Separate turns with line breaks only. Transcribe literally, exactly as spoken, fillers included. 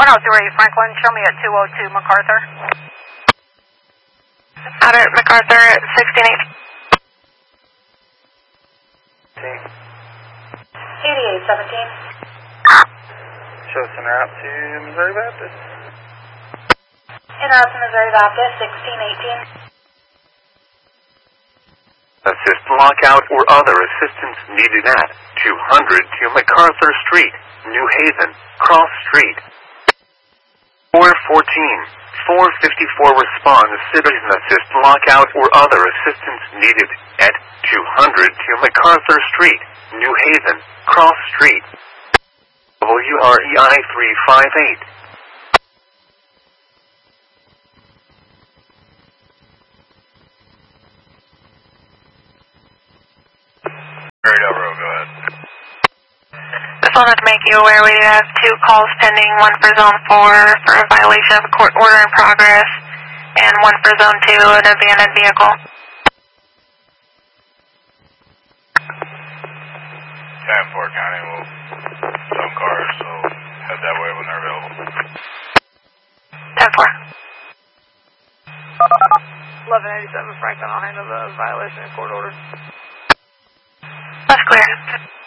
one oh three Franklin, show me at two oh two MacArthur.
Out at MacArthur at sixteen eighteen.
eighty-eight seventeen.
Show us en route to Missouri Baptist.
En route to Missouri Baptist, sixteen eighteen.
Assist lockout or other assistance needed at two hundred to MacArthur Street, New Haven, Cross Street. four fourteen, four fifty-four respond to citizen assist lockout or other assistance needed at two hundred to MacArthur Street, New Haven, Cross Street. W R E I three five eight.
Railroad, go ahead.
Just wanted to make you aware we do have two calls pending, one for Zone four for a violation of a court order in progress, and one for Zone two, an abandoned vehicle.
ten four County will some cars, so head that way when they're available.
ten four.
eleven eighty-seven Franklin, I'll handle the violation of court order.
That's clear.